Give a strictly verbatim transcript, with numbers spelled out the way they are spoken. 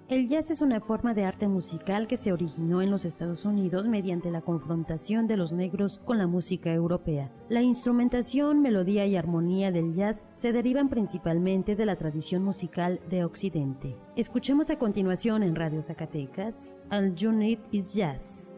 El jazz es una forma de arte musical que se originó en los Estados Unidos mediante la confrontación de los negros con la música europea. La instrumentación, melodía y armonía del jazz se derivan principalmente de la tradición musical de Occidente. Escuchemos a continuación en Radio Zacatecas, All You Need Is Jazz.